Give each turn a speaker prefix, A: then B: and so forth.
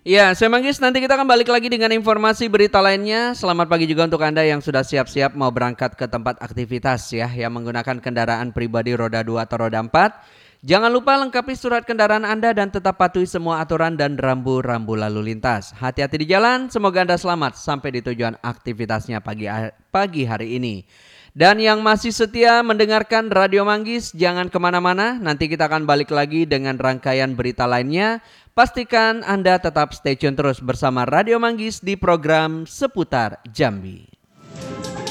A: Ya, saya Manggis, nanti kita akan balik lagi dengan informasi berita lainnya. Selamat pagi juga untuk Anda yang sudah siap-siap mau berangkat ke tempat aktivitas ya, yang menggunakan kendaraan pribadi roda 2 atau roda 4. Jangan lupa lengkapi surat kendaraan Anda dan tetap patuhi semua aturan dan rambu-rambu lalu lintas. Hati-hati di jalan, semoga Anda selamat sampai di tujuan aktivitasnya pagi hari ini. Dan yang masih setia mendengarkan Radio Manggis, jangan kemana-mana, nanti kita akan balik lagi dengan rangkaian berita lainnya. Pastikan Anda tetap stay tune terus bersama Radio Manggis di program Seputar Jambi.